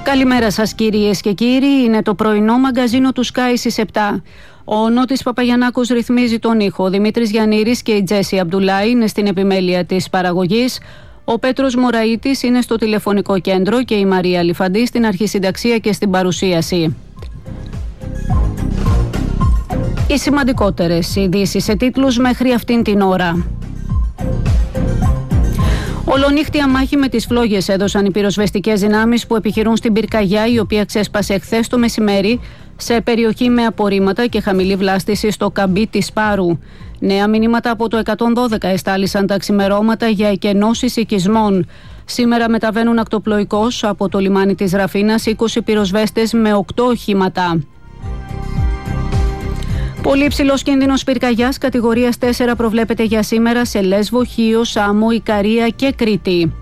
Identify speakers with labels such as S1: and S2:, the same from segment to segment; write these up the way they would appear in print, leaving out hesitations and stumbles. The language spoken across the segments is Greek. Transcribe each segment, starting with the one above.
S1: Καλημέρα σας κυρίες και κύριοι, είναι το πρωινό μαγκαζίνο του Sky στις 7. Ο Νότης Παπαγιαννάκος ρυθμίζει τον ήχο, ο Δημήτρης Γιαννήρης και η Τζέσι Αμπτουλάη είναι στην επιμέλεια της παραγωγής. Ο Πέτρος Μωραΐτης είναι στο τηλεφωνικό κέντρο και η Μαρία Λιφαντή στην αρχισυνταξία και στην παρουσίαση. Οι σημαντικότερες ειδήσεις σε τίτλους μέχρι αυτήν την ώρα. Ολονύχτια μάχη με τις φλόγες έδωσαν οι πυροσβεστικές δυνάμεις που επιχειρούν στην πυρκαγιά, η οποία ξέσπασε χθες το μεσημέρι σε περιοχή με απορρίμματα και χαμηλή βλάστηση στο καμπί της Πάρου. Νέα μηνύματα από το 112 εστάλησαν τα ξημερώματα για εκενώσεις οικισμών. Σήμερα μεταβαίνουν ακτοπλοϊκώς από το λιμάνι της Ραφίνας 20 πυροσβέστες με 8 οχήματα. Πολύ υψηλός κίνδυνος πυρκαγιάς κατηγορίας 4 προβλέπεται για σήμερα σε Λέσβο, Χίο, Σάμο, Ικαρία και Κρήτη.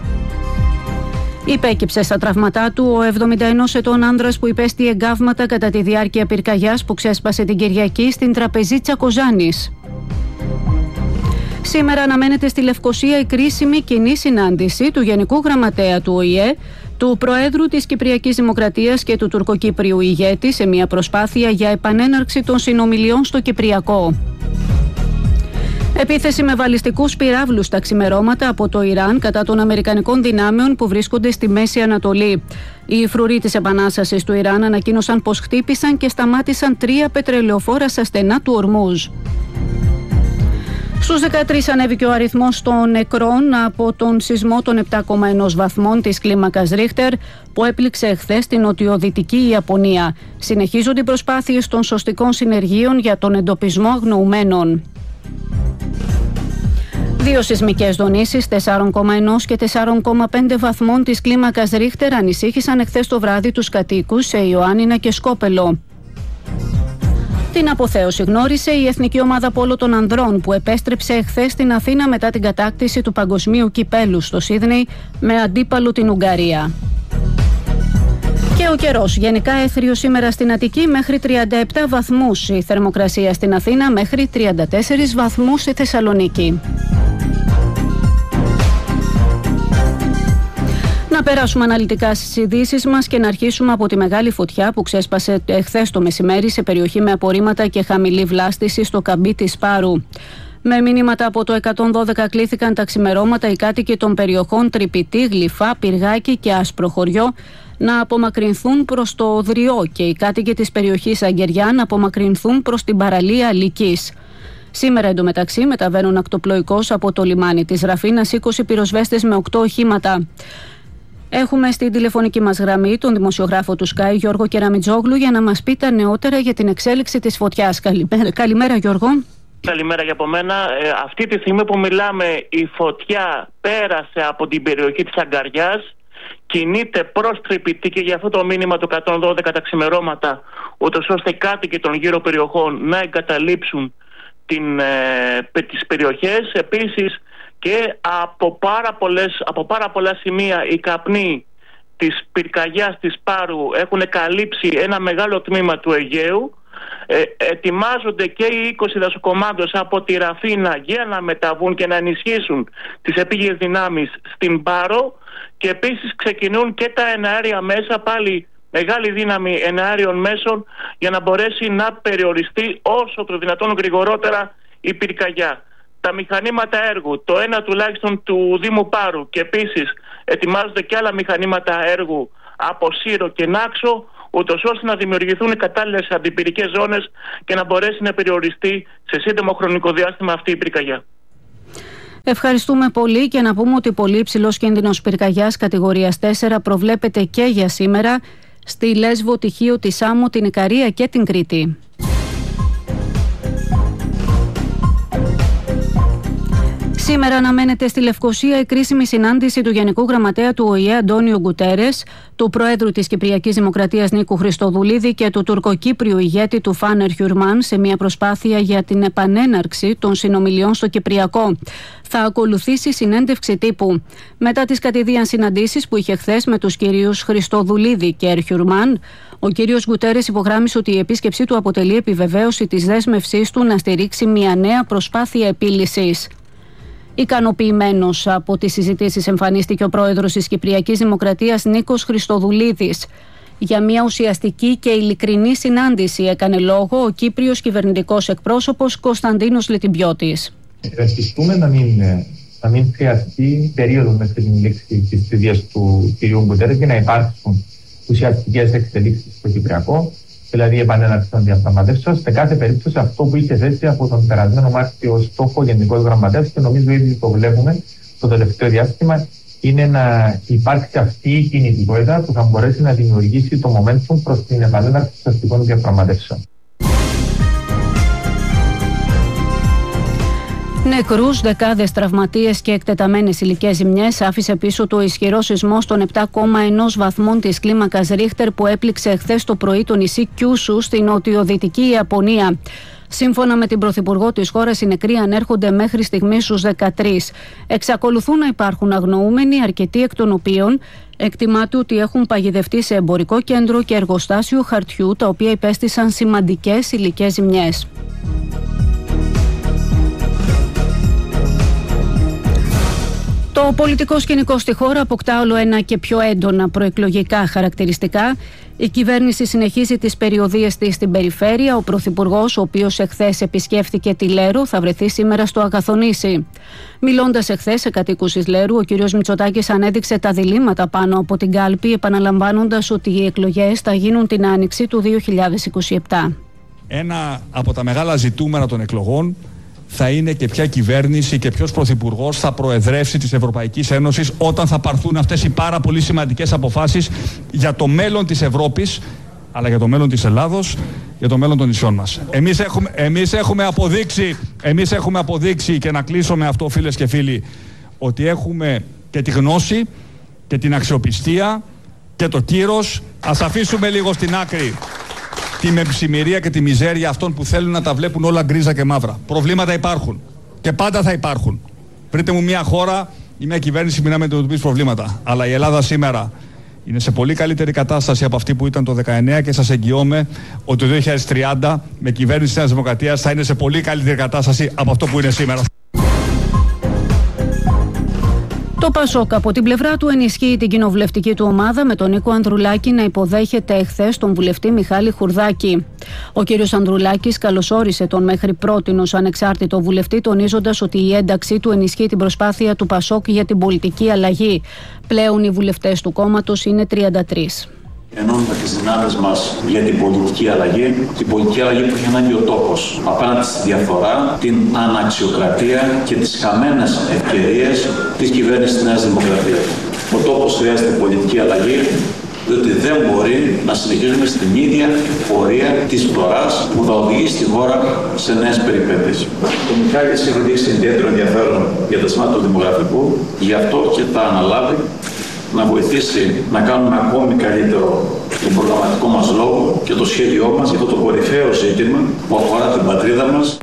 S1: Υπέκυψε στα τραύματά του ο 71 ετών άνδρας που υπέστη εγκάβματα κατά τη διάρκεια πυρκαγιάς που ξέσπασε την Κυριακή στην Τραπεζίτσα Κοζάνης. Σήμερα αναμένεται στη Λευκοσία η κρίσιμη κοινή συνάντηση του Γενικού Γραμματέα του ΟΗΕ, του Προέδρου της Κυπριακής Δημοκρατίας και του Τουρκοκύπριου ηγέτη σε μια προσπάθεια για επανέναρξη των συνομιλιών στο Κυπριακό. Επίθεση με βαλιστικούς πυράβλους στα ξημερώματα από το Ιράν κατά των Αμερικανικών δυνάμεων που βρίσκονται στη Μέση Ανατολή. Οι φρουροί της Επανάστασης του Ιράν ανακοίνωσαν πως χτύπησαν και σταμάτησαν 3 πετρελαιοφόρα στα στενά του Ορμούζ. Στους 13 ανέβηκε ο αριθμός των νεκρών από τον σεισμό των 7,1 βαθμών της κλίμακας Ρίχτερ που έπληξε χθες στην νοτιοδυτική Ιαπωνία. Συνεχίζονται οι προσπάθειες των σωστικών συνεργείων για τον εντοπισμό αγνοουμένων. 2 σεισμικές δονήσεις 4,1 και 4,5 βαθμών της κλίμακας Ρίχτερ ανησύχησαν εχθές το βράδυ τους κατοίκους σε Ιωάννινα και Σκόπελο. Την αποθέωση γνώρισε η Εθνική Ομάδα Πόλο των Ανδρών που επέστρεψε εχθές στην Αθήνα μετά την κατάκτηση του παγκοσμίου κυπέλου στο Σίδνεϊ με αντίπαλο την Ουγγαρία. Και ο καιρός. Γενικά έθριο σήμερα στην Αττική μέχρι 37 βαθμούς, η θερμοκρασία στην Αθήνα μέχρι 34 βαθμούς στη Θεσσαλονίκη. Να περάσουμε αναλυτικά στις ειδήσεις μας και να αρχίσουμε από τη μεγάλη φωτιά που ξέσπασε χθες το μεσημέρι σε περιοχή με απορρίμματα και χαμηλή βλάστηση στο καμπί της Πάρου. Με μηνύματα από το 112 κλήθηκαν τα ξημερώματα οι κάτοικοι των περιοχών Τρυπητή, Γλυφά, Πυργάκι και Άσπρο Χωριό να απομακρυνθούν προς το Δριό και οι κάτοικοι της περιοχής Αγγεριά να απομακρυνθούν προς την παραλία Λυκής. Σήμερα εντωμεταξύ μεταβαίνουν ακτοπλοϊκώς από το λιμάνι της Ραφίνας 20 πυροσβέστες με 8 οχήματα. Έχουμε στην τηλεφωνική μας γραμμή τον δημοσιογράφο του Sky, Γιώργο Κεραμιτζόγλου, για να μας πει τα νεότερα για την εξέλιξη της φωτιάς. Καλημέρα Γιώργο.
S2: Καλημέρα και από μένα. Αυτή τη στιγμή που μιλάμε, η φωτιά πέρασε από την περιοχή της Αγκαριάς, κινείται προς Τρυπητή και για αυτό το μήνυμα του 112 τα ξημερώματα, ούτως ώστε οι κάτοικοι των γύρω περιοχών να εγκαταλείψουν τις περιοχές. Επίσης και από πάρα πολλά σημεία οι καπνοί της πυρκαγιάς της Πάρου έχουν καλύψει ένα μεγάλο τμήμα του Αιγαίου. Ετοιμάζονται και οι 20 δασοκομάντες από τη Ραφίνα για να μεταβούν και να ενισχύσουν τις επίγειες δυνάμεις στην Πάρο, και επίσης ξεκινούν και τα εναέρια μέσα, πάλι μεγάλη δύναμη εναέριων μέσων, για να μπορέσει να περιοριστεί όσο το δυνατόν γρηγορότερα η πυρκαγιά. Τα μηχανήματα έργου, το ένα τουλάχιστον του Δήμου Πάρου, και επίσης ετοιμάζονται και άλλα μηχανήματα έργου από Σύρο και Νάξο, ούτως ώστε να δημιουργηθούν οι κατάλληλες αντιπυρικές ζώνες και να μπορέσει να περιοριστεί σε σύντομο χρονικό διάστημα αυτή η πυρκαγιά.
S1: Ευχαριστούμε πολύ και να πούμε ότι πολύ υψηλός κίνδυνος πυρκαγιάς κατηγορίας 4 προβλέπεται και για σήμερα στη Λέσβο, τη Χίο, τη Σάμο, την Ικαρία και την Κρήτη. Σήμερα αναμένεται στη Λευκοσία η κρίσιμη συνάντηση του Γενικού Γραμματέα του ΟΗΕ Αντώνιο Γκουτέρες, του Προέδρου της Κυπριακής Δημοκρατίας Νίκου Χριστοδουλίδη και του τουρκοκύπριου ηγέτη του Φάνερ Χιουρμάν σε μια προσπάθεια για την επανέναρξη των συνομιλιών στο Κυπριακό. Θα ακολουθήσει συνέντευξη τύπου. Μετά τις κατηδίαν συναντήσεις που είχε χθες με τους κυρίους Χριστοδουλίδη και Ερχιουρμάν, ο κύριος Γκουτέρες υπογράμμισε ότι η επίσκεψή του αποτελεί επιβεβαίωση της δέσμευσής του να στηρίξει μια νέα προσπάθεια επίλυσης. Ικανοποιημένος από τις συζητήσεις εμφανίστηκε ο πρόεδρος της Κυπριακής Δημοκρατίας Νίκος Χριστοδουλίδης. Για μια ουσιαστική και ειλικρινή συνάντηση έκανε λόγο ο Κύπριος κυβερνητικός εκπρόσωπος Κωνσταντίνος Λετιμπιώτης.
S3: Ευαισθητούμε να μην χρειαστεί περίοδο μέχρι την λήξη της θητείας του κ. Γκουτέρες για να υπάρξουν ουσιαστικές εξελίξεις στο Κυπριακό, δηλαδή η επανέναρξη των διαπραγματεύσεων. Σε κάθε περίπτωση, αυτό που είχε θέσει από τον περασμένο Μάρτιο ως στόχο ο Γενικός Γραμματέας, και νομίζω ήδη το βλέπουμε το τελευταίο διάστημα, είναι να υπάρξει αυτή η κινητικότητα που θα μπορέσει να δημιουργήσει το momentum προς την επανέναρξη των αστικών διαπραγματεύσεων.
S1: Νεκρούς, δεκάδες τραυματίες και εκτεταμένες υλικές ζημιές άφησε πίσω του ο ισχυρός σεισμός των 7,1 βαθμών της κλίμακας Ρίχτερ που έπληξε χθες το πρωί το νησί Κιούσου στην νοτιοδυτική Ιαπωνία. Σύμφωνα με την Πρωθυπουργό της χώρας, οι νεκροί ανέρχονται μέχρι στιγμής στους 13. Εξακολουθούν να υπάρχουν αγνοούμενοι, αρκετοί εκ των οποίων εκτιμάται ότι έχουν παγιδευτεί σε εμπορικό κέντρο και εργοστάσιο χαρτιού, τα οποία υπέστησαν σημαντικές υλικές ζημιές. Το πολιτικό σκηνικό στη χώρα αποκτά όλο ένα και πιο έντονα προεκλογικά χαρακτηριστικά. Η κυβέρνηση συνεχίζει τις περιοδίες της στην περιφέρεια. Ο Πρωθυπουργός, ο οποίος εχθές επισκέφθηκε τη Λέρο, θα βρεθεί σήμερα στο Αγαθονήσι. Μιλώντας εχθές σε κατοίκους της Λέρου, ο κ. Μητσοτάκης ανέδειξε τα διλήμματα πάνω από την κάλπη, επαναλαμβάνοντας ότι οι εκλογές θα γίνουν την άνοιξη του 2027.
S4: Ένα από τα μεγάλα ζητούμενα των εκλογών θα είναι και ποια κυβέρνηση και ποιος πρωθυπουργός θα προεδρεύσει της Ευρωπαϊκής Ένωσης όταν θα πάρθουν αυτές οι πάρα πολύ σημαντικές αποφάσεις για το μέλλον της Ευρώπης, αλλά για το μέλλον της Ελλάδος, για το μέλλον των νησιών μας. Εμείς έχουμε αποδείξει, και να κλείσω με αυτό, φίλες και φίλοι, ότι έχουμε και τη γνώση και την αξιοπιστία και το κύρος. Ας αφήσουμε λίγο στην άκρη τη μεψημερία και τη μιζέρια αυτών που θέλουν να τα βλέπουν όλα γκρίζα και μαύρα. Προβλήματα υπάρχουν και πάντα θα υπάρχουν. Βρείτε μου μια χώρα ή μια κυβέρνηση που να αντιμετωπίσει προβλήματα. Αλλά η Ελλάδα σήμερα είναι σε πολύ καλύτερη κατάσταση από αυτή που ήταν το 19 και σας εγγυώμαι ότι το 2030 με κυβέρνηση της Νέας Δημοκρατίας θα είναι σε πολύ καλύτερη κατάσταση από αυτό που είναι σήμερα.
S1: Το Πασόκ από την πλευρά του ενισχύει την κοινοβουλευτική του ομάδα με τον Νίκο Ανδρουλάκη να υποδέχεται εχθές τον βουλευτή Μιχάλη Χουρδάκη. Ο κύριος Ανδρουλάκης καλωσόρισε τον μέχρι πρότινος ανεξάρτητο βουλευτή, τονίζοντας ότι η ένταξή του ενισχύει την προσπάθεια του Πασόκ για την πολιτική αλλαγή. Πλέον οι βουλευτές του κόμματος είναι 33.
S5: Ενώνουμε τις δυνάμεις μας για την πολιτική αλλαγή που έχει ανάγκη ο τόπος, απέναντι στη διαφορά, την αναξιοκρατία και τις χαμένες ευκαιρίες της κυβέρνησης της Νέας Δημοκρατίας. Ο τόπος χρειάζεται πολιτική αλλαγή, διότι δεν μπορεί να συνεχίζουμε στην ίδια πορεία της φθοράς που θα οδηγήσει τη χώρα σε νέες περιπέτειες. Ο Μιχάλης έχει δείξει ιδιαίτερο ενδιαφέρον για τα θέματα του δημογραφικού, γι' αυτό και θα αναλάβει να βοηθήσει να κάνουμε ακόμη καλύτερο τον προγραμματικό μας λόγο και το σχέδιό μας για αυτό το κορυφαίο ζήτημα που αφορά την πατρίδα μας.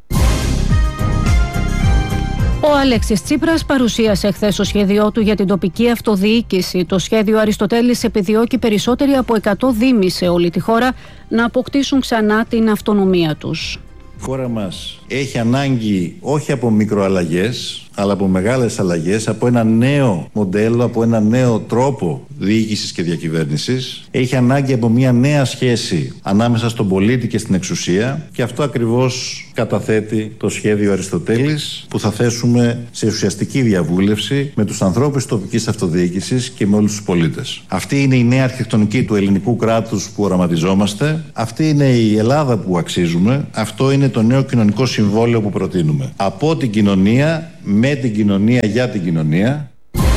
S1: Ο Αλέξης Τσίπρας παρουσίασε χθες το σχέδιό του για την τοπική αυτοδιοίκηση. Το σχέδιο Αριστοτέλης επιδιώκει περισσότεροι από 100 δήμοι σε όλη τη χώρα να αποκτήσουν ξανά την αυτονομία τους.
S6: Η χώρα μας έχει ανάγκη όχι από μικροαλλαγές, αλλά από μεγάλες αλλαγές, από ένα νέο μοντέλο, από ένα νέο τρόπο διοίκησης και διακυβέρνησης. Έχει ανάγκη από μια νέα σχέση ανάμεσα στον πολίτη και στην εξουσία, και αυτό ακριβώς καταθέτει το σχέδιο Αριστοτέλης, που θα θέσουμε σε ουσιαστική διαβούλευση με τους ανθρώπους τοπικής αυτοδιοίκησης και με όλους τους πολίτες. Αυτή είναι η νέα αρχιτεκτονική του ελληνικού κράτους που οραματιζόμαστε. Αυτή είναι η Ελλάδα που αξίζουμε. Αυτό είναι το νέο κοινωνικό συμβόλαιο που προτείνουμε. Από την κοινωνία, με την κοινωνία, για την κοινωνία.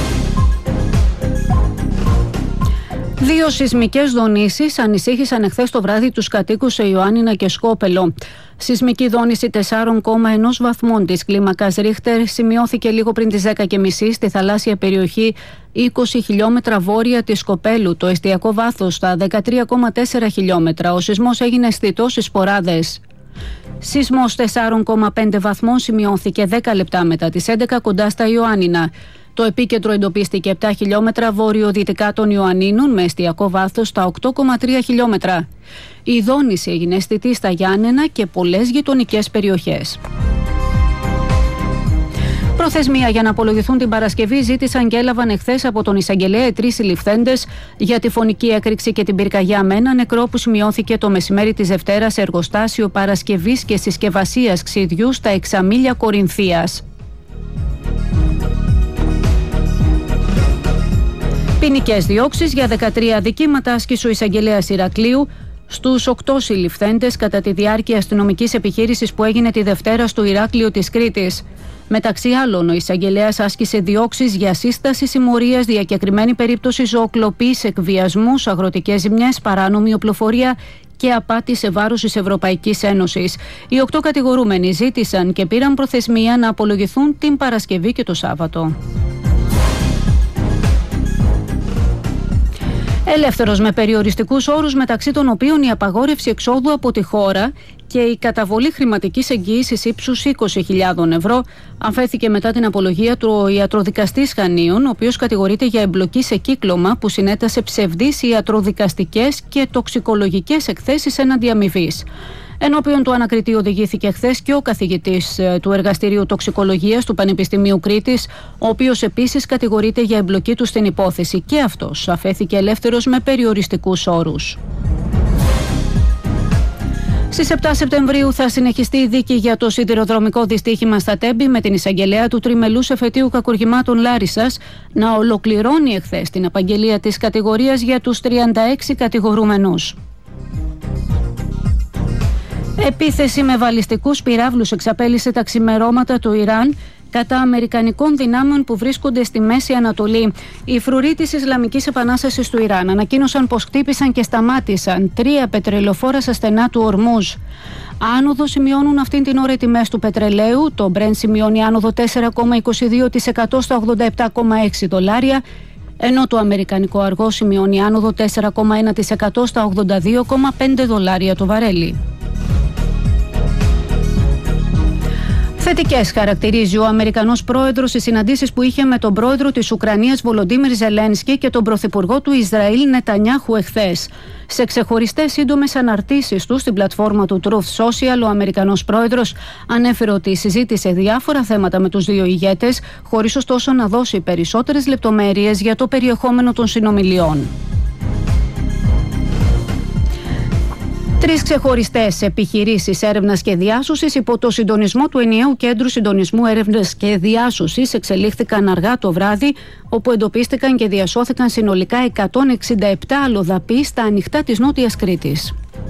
S1: Δύο σεισμικές δονήσεις ανησύχησαν εχθές το βράδυ τους κατοίκους σε Ιωάννινα και Σκόπελο. Σεισμική δόνηση 4,1 βαθμών της κλίμακας Ρίχτερ σημειώθηκε λίγο πριν τις 10:30 στη θαλάσσια περιοχή 20 χιλιόμετρα βόρεια της Σκοπέλου. Το εστιακό βάθος στα 13,4 χιλιόμετρα. Ο σεισμός έγινε αισθητός στις Σποράδες. Σεισμός 4,5 βαθμών σημειώθηκε 10 λεπτά μετά τις 11 κοντά στα Ιωάννινα. Το επίκεντρο εντοπίστηκε 7 χιλιόμετρα βορειοδυτικά των Ιωαννίνων με εστιακό βάθος στα 8,3 χιλιόμετρα. Η δόνηση έγινε αισθητή στα Γιάννενα και πολλές γειτονικές περιοχές. Προθεσμία για να απολογηθούν την Παρασκευή ζήτησαν και έλαβαν εχθές από τον εισαγγελέα οι 3 συλληφθέντες για τη φωνική έκρηξη και την πυρκαγιά με ένα νεκρό που σημειώθηκε το μεσημέρι της Δευτέρας σε εργοστάσιο παρασκευής και συσκευασίας ξυδιού στα Εξαμήλια Κορινθίας. Ποινικές διώξεις για 13 αδικήματα άσκησε ο εισαγγελέας Ηρακλείου στους 8 συλληφθέντες κατά τη διάρκεια αστυνομικής επιχείρησης που έγινε τη Δευτέρα στο Ηράκλειο της Κρήτης. Μεταξύ άλλων, ο εισαγγελέας άσκησε διώξεις για σύσταση συμμορίας, διακεκριμένη περίπτωση ζωοκλοπής, εκβιασμούς, αγροτικές ζημιές, παράνομη οπλοφορία και απάτη σε βάρος της Ευρωπαϊκής Ένωσης. Οι 8 κατηγορούμενοι ζήτησαν και πήραν προθεσμία να απολογηθούν την Παρασκευή και το Σάββατο. Ελεύθερος με περιοριστικούς όρους, μεταξύ των οποίων η απαγόρευση εξόδου από τη χώρα και η καταβολή χρηματικής εγγύησης ύψους 20.000 ευρώ, αφέθηκε μετά την απολογία του ιατροδικαστής Χανίων, ο οποίος κατηγορείται για εμπλοκή σε κύκλωμα που συνέτασε ψευδείς ιατροδικαστικές και τοξικολογικές εκθέσεις έναντι αμοιβής. Ενώπιον του ανακριτή οδηγήθηκε χθες και ο καθηγητής του Εργαστηρίου Τοξικολογίας του Πανεπιστημίου Κρήτης, ο οποίος επίσης κατηγορείται για εμπλοκή του στην υπόθεση. Και αυτός αφέθηκε ελεύθερος με περιοριστικούς όρους. Στις 7 Σεπτεμβρίου θα συνεχιστεί η δίκη για το σιδηροδρομικό δυστύχημα στα Τέμπη, με την εισαγγελέα του τριμελούς εφετείου κακουργημάτων Λάρισσας να ολοκληρώνει εχθές την απαγγελία της κατηγορίας για τους 36 κατηγορούμενους. Επίθεση με βαλιστικούς πυράβλους εξαπέλυσε τα ξημερώματα του Ιράν κατά αμερικανικών δυνάμεων που βρίσκονται στη Μέση Ανατολή. Οι φρουροί της Ισλαμικής Επανάστασης του Ιράν ανακοίνωσαν πως χτύπησαν και σταμάτησαν 3 πετρελοφόρα στα στενά του Ορμούζ. Άνοδο σημειώνουν αυτήν την ώρα οι τιμές του πετρελαίου. Το Brent σημειώνει άνοδο 4,22% στα $87,6, ενώ το αμερικανικό αργό σημειώνει άνοδο 4,1% στα $82,5 το βαρέλι. Θετικές χαρακτηρίζει ο Αμερικανός πρόεδρος στις συναντήσεις που είχε με τον πρόεδρο της Ουκρανίας Βολοντίμιρ Ζελένσκι και τον πρωθυπουργό του Ισραήλ Νετανιάχου εχθές. Σε ξεχωριστές σύντομες αναρτήσεις του στην πλατφόρμα του Truth Social, ο Αμερικανός πρόεδρος ανέφερε ότι συζήτησε διάφορα θέματα με τους δύο ηγέτες, χωρίς ωστόσο να δώσει περισσότερες λεπτομέρειες για το περιεχόμενο των συνομιλιών. 3 ξεχωριστές επιχειρήσεις έρευνας και διάσωσης υπό το συντονισμό του Ενιαίου Κέντρου Συντονισμού Έρευνας και Διάσωσης εξελίχθηκαν αργά το βράδυ, όπου εντοπίστηκαν και διασώθηκαν συνολικά 167 αλλοδαποί στα ανοιχτά της Νότιας Κρήτης.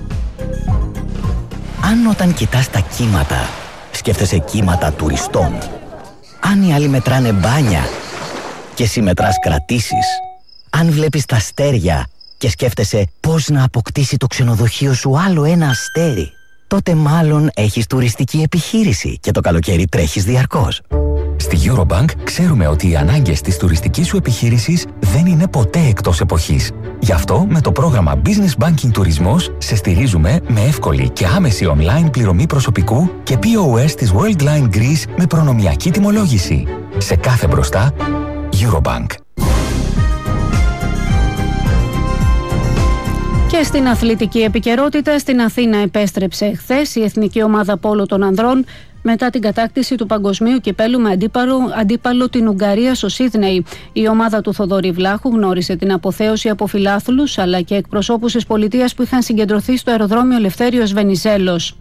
S7: Αν όταν κοιτάς τα κύματα, σκέφτεσαι κύματα τουριστών, αν οι άλλοι μετράνε μπάνια και εσύ μετράς κρατήσεις, αν βλέπεις τα αστέρια και σκέφτεσαι πώς να αποκτήσει το ξενοδοχείο σου άλλο ένα αστέρι, τότε μάλλον έχεις τουριστική επιχείρηση και το καλοκαίρι τρέχεις διαρκώς.
S8: Στη Eurobank ξέρουμε ότι οι ανάγκες της τουριστικής σου επιχείρησης δεν είναι ποτέ εκτός εποχής. Γι' αυτό με το πρόγραμμα Business Banking Τουρισμός σε στηρίζουμε με εύκολη και άμεση online πληρωμή προσωπικού και POS της Worldline Greece με προνομιακή τιμολόγηση. Σε κάθε μπροστά, Eurobank.
S1: Και στην αθλητική επικαιρότητα, στην Αθήνα επέστρεψε χθες η εθνική ομάδα πόλο των ανδρών μετά την κατάκτηση του παγκοσμίου κυπέλου με αντίπαλο την Ουγγαρία στο Σίδνεϊ. Η ομάδα του Θοδωρή Βλάχου γνώρισε την αποθέωση από φιλάθλους αλλά και εκπροσώπους της πολιτείας που είχαν συγκεντρωθεί στο αεροδρόμιο Ελευθέριος Βενιζέλος.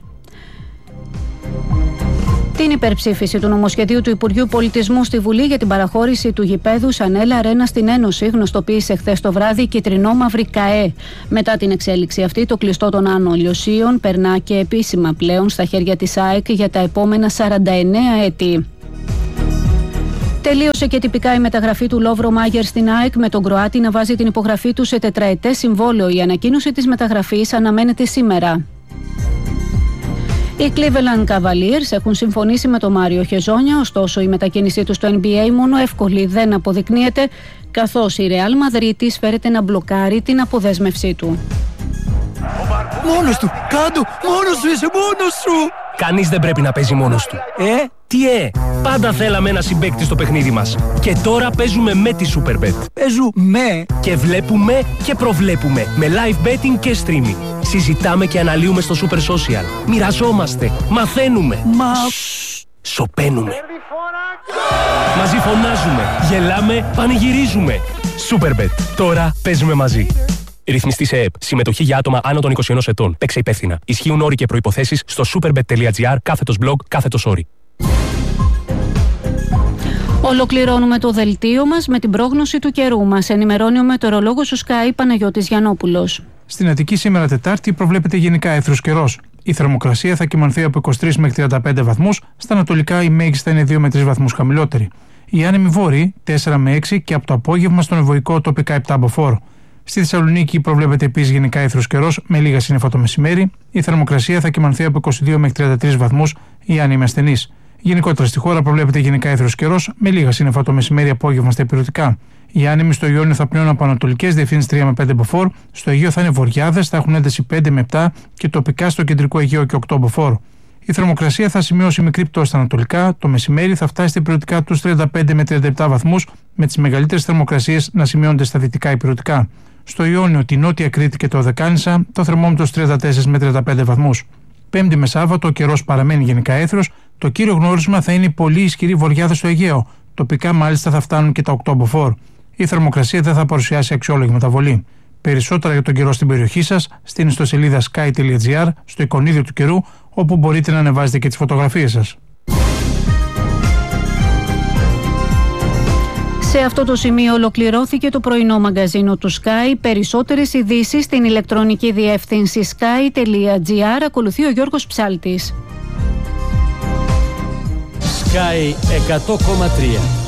S1: Την υπερψήφιση του νομοσχεδίου του Υπουργείου Πολιτισμού στη Βουλή για την παραχώρηση του γηπέδου Σανέλα Αρένα στην Ένωση γνωστοποίησε χθες το βράδυ η κυτρινόμαυρη ΚΑΕ. Μετά την εξέλιξη αυτή, το κλειστό των Άνω Λιωσίων περνά και επίσημα πλέον στα χέρια της ΑΕΚ για τα επόμενα 49 έτη. Τελείωσε και τυπικά η μεταγραφή του Λόβρο Μάγερ στην ΑΕΚ, με τον Κροάτη να βάζει την υπογραφή του σε τετραετές συμβόλαιο. Η ανακοίνωση της μεταγραφής αναμένεται σήμερα. Οι Cleveland Cavaliers έχουν συμφωνήσει με τον Μάριο Χεζόνια, ωστόσο η μετακίνησή του στο NBA μόνο εύκολη δεν αποδεικνύεται, καθώς η Real Μαδρίτης φέρεται να μπλοκάρει την αποδέσμευσή του.
S9: Μόνος του! Κάντο! Μόνος σου! Είσαι μόνος σου! Κανείς δεν πρέπει να παίζει μόνος του. Τι πάντα θέλαμε ένα συμπαίκτη στο παιχνίδι μας. Και τώρα παίζουμε με τη Superbet. Παίζουμε και βλέπουμε και προβλέπουμε με live betting και streaming. Συζητάμε και αναλύουμε στο Super Social. Μοιραζόμαστε, μαθαίνουμε. Σωπαίνουμε. Μαζί φωνάζουμε, γελάμε, πανηγυρίζουμε. Superbet. Τώρα παίζουμε μαζί. Ρυθμιστή σε ΕΕΠ. Συμμετοχή για άτομα άνω των 21 ετών. Παίξε υπεύθυνα. Ισχύουν όροι και προϋποθέσεις στο superbet.gr/blog/όροι.
S1: Ολοκληρώνουμε το δελτίο μας με την πρόγνωση του καιρού. Μας ενημερώνει ο μετεωρολόγος του Sky Παναγιώτης Γιαννόπουλος.
S10: Στην Αττική σήμερα Τετάρτη προβλέπεται γενικά έθρος καιρός. Η θερμοκρασία θα κυμανθεί από 23 μέχρι 35 βαθμούς, στα ανατολικά η μέγιστη είναι 2 με 3 βαθμούς χαμηλότερη. Οι άνεμοι βόρειοι 4 με 6 και από το απόγευμα στον ευωικό τοπικά 7 μποφόρ. Στη Θεσσαλονίκη προβλέπεται επίσης γενικά έθρος καιρός με λίγα σύννεφα το μεσημέρι. Η θερμοκρασία θα κυμανθεί από 22 μέχρι 33 βαθμούς, οι άνεμοι ασθενείς. Γενικότερα στη χώρα προβλέπεται γενικά έθρος καιρός με λίγα σύννεφα το μεσημέρι απόγευμα στα υπηρετικά. Οι άνεμοι στο Ιόνιο θα πνέουν από ανατολικές διευθύνσεις 3 με 5 μποφόρ, στο Αιγαίο θα είναι βορειάδες, θα έχουν ένταση 5 με 7 και τοπικά στο κεντρικό Αιγαίο και 8 μποφόρ. Η θερμοκρασία θα σημειώσει μικρή πτώση στα ανατολικά, το μεσημέρι θα φτάσει στα υπηρετικά τους 35 με 37 βαθμούς, με τις μεγαλύτερες θερμοκρασίες να σημειώνονται στα δυτικά υπηρετικά. Στο Ιόνιο, τη Νότια Κρήτη και το Οδεκάνησα, το θερμόμετρο 34 με 35 βαθμούς. Πέμπτη με Σάββατο, ο καιρός παραμένει γενικά έθρος. Το κύριο γνώρισμα θα είναι πολύ ισχυρή βορειάδα στο Αιγαίο. Τοπικά μάλιστα θα φτάνουν και τα 8 μποφόρ. Η θερμοκρασία δεν θα παρουσιάσει αξιόλογη μεταβολή. Περισσότερα για τον καιρό στην περιοχή σας στην ιστοσελίδα sky.gr, στο εικονίδιο του καιρού, όπου μπορείτε να ανεβάζετε και τις φωτογραφίες σας.
S1: Σε αυτό το σημείο ολοκληρώθηκε το πρωινό μαγκαζίνο του Sky. Περισσότερες ειδήσεις στην ηλεκτρονική διεύθυνση sky.gr. Ακολουθεί ο Γιώργος Ψάλτης.
S11: Sky 100,3